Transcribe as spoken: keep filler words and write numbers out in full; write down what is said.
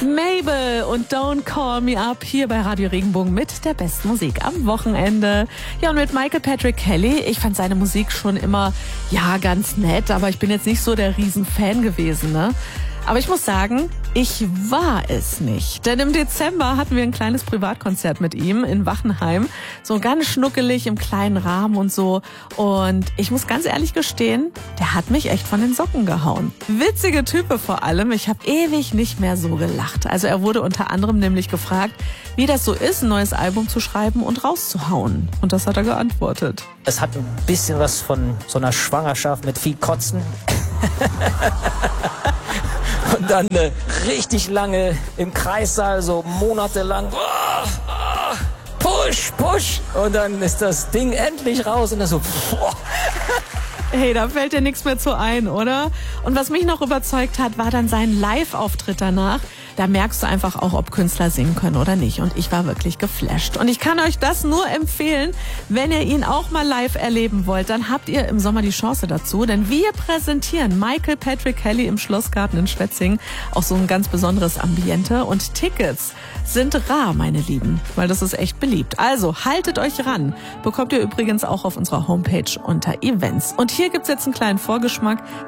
Mabel und Don't Call Me Up hier bei Radio Regenbogen mit der besten Musik am Wochenende. Ja, und mit Michael Patrick Kelly. Ich fand seine Musik schon immer, ja, ganz nett, aber ich bin jetzt nicht so der Riesenfan gewesen, ne? Aber ich muss sagen, ich war es nicht. Denn im Dezember hatten wir ein kleines Privatkonzert mit ihm in Wachenheim. So ganz schnuckelig im kleinen Rahmen und so. Und ich muss ganz ehrlich gestehen, der hat mich echt von den Socken gehauen. Witzige Type vor allem. Ich habe ewig nicht mehr so gelacht. Also er wurde unter anderem nämlich gefragt, wie das so ist, ein neues Album zu schreiben und rauszuhauen. Und das hat er geantwortet. Es hat ein bisschen was von so einer Schwangerschaft mit viel Kotzen. Und dann äh, richtig lange im Kreissaal, so monatelang. Oh, oh, push, push. Und dann ist das Ding endlich raus und dann so. Oh. Hey, da fällt dir nichts mehr zu ein, oder? Und was mich noch überzeugt hat, war dann sein Live-Auftritt danach. Da merkst du einfach auch, ob Künstler singen können oder nicht. Und ich war wirklich geflasht. Und ich kann euch das nur empfehlen, wenn ihr ihn auch mal live erleben wollt, dann habt ihr im Sommer die Chance dazu. Denn wir präsentieren Michael Patrick Kelly im Schlossgarten in Schwetzingen. Auch so ein ganz besonderes Ambiente. Und Tickets sind rar, meine Lieben, weil das ist echt beliebt. Also haltet euch ran. Bekommt ihr übrigens auch auf unserer Homepage unter Events. Und hier gibt's jetzt einen kleinen Vorgeschmack.